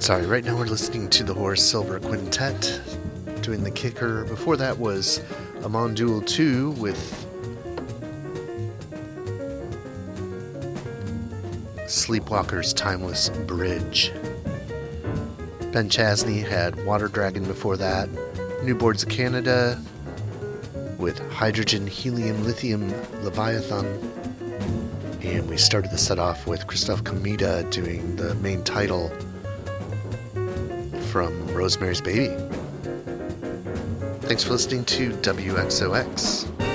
Sorry, right now we're listening to the Horace Silver Quintet doing the kicker. Before that was Amon Duel 2 with Sleepwalker's Timeless Bridge. Ben Chasney had Water Dragon before that. New Boards of Canada with Hydrogen, Helium, Lithium, Leviathan. And we started the set off with Christophe Comida doing the main title from Rosemary's Baby. Thanks for listening to WXOX.